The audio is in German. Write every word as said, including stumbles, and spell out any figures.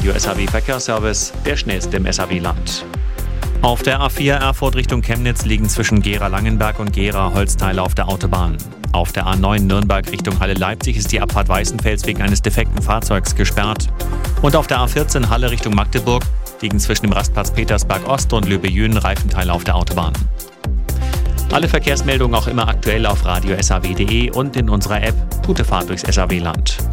Radio S A W Verkehrsservice, der schnellste im S A W-Land. Auf der A vier Erfurt Richtung Chemnitz liegen zwischen Gera-Langenberg und Gera Holzteile auf der Autobahn. Auf der A neun Nürnberg Richtung Halle-Leipzig ist die Abfahrt Weißenfels wegen eines defekten Fahrzeugs gesperrt. Und auf der A vierzehn Halle Richtung Magdeburg liegen zwischen dem Rastplatz Petersberg Ost und Löbe-Jühen Reifenteile auf der Autobahn. Alle Verkehrsmeldungen auch immer aktuell auf radio s a w punkt d e und in unserer App. Gute Fahrt durchs S A W-Land.